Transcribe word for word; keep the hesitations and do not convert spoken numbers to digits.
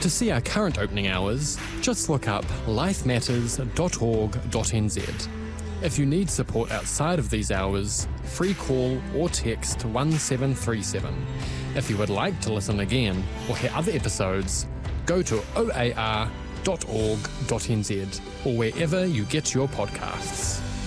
To see our current opening hours, just look up life matters dot org dot n z. If you need support outside of these hours, free call or text one seven three seven. If you would like to listen again or hear other episodes, go to o a r dot org dot n z or wherever you get your podcasts.